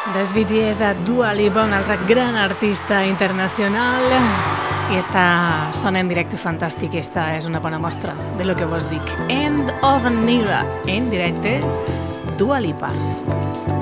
Dels Bee Gees a Dua Lipa, una altra gran artista internacional, i està sona en directe fantàstic. Esta és una bona mostra de lo que vos dic. End of an Era, en directe, Dua Lipa.